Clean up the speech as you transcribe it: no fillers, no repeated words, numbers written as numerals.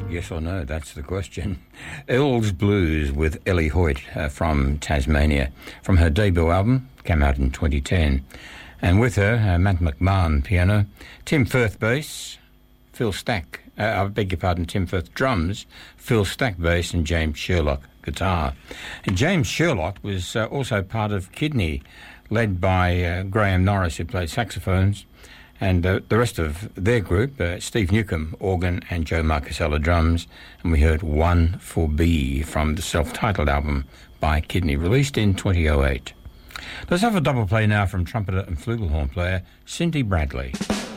Yes or no, that's the question. Earl's Blues with Ellie Hoyt from Tasmania, from her debut album, came out in 2010. And with her, Matt McMahon piano, Tim Firth bass, Phil Stack, Tim Firth drums, Phil Stack bass, and James Sherlock guitar. And James Sherlock was also part of Kidney, led by Graham Norris, who played saxophones, and the rest of their group, Steve Newcomb, organ, and Joe Marcusella, drums. And we heard One for B from the self-titled album by Kidney, released in 2008. Let's have a double play now from trumpeter and flugelhorn player Cindy Bradley.